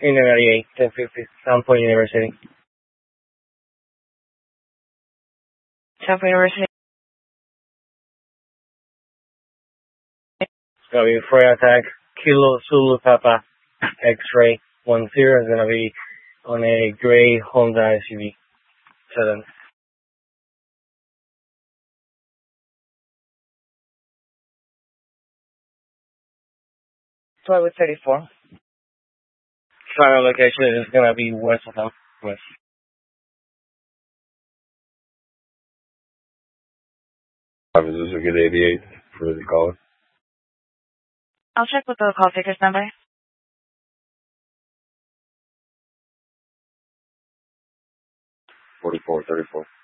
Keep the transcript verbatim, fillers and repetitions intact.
In the ninety-eight, ten fifty, South Point University. South Point University. It's going to be Freya Attack, Kilo Zulu Papa, X-Ray one zero. It's going to be on a gray Honda S U V. Sedan. Flowood thirty-four. Final location is going to be west of town. West. Is this a good eighty-eight for the caller? I'll check with the call taker's number. forty-four thirty-four.